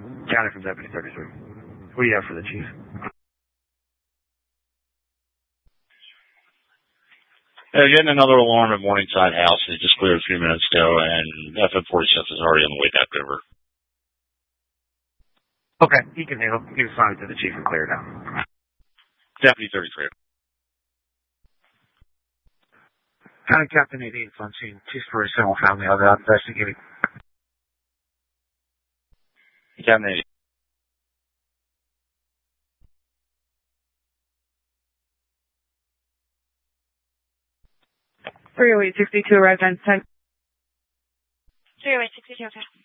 County from Deputy 33. What do you have for the chief? Getting another alarm at Morningside House. It just cleared a few minutes ago, and FM-46 is already on the way back over. Okay, he can handle. He can assign it to the chief and clear it out. Deputy 33. County Captain 88 on scene. Chief for a single family of that investigating. Captain 88. 30862 arrived on site. 30862, okay.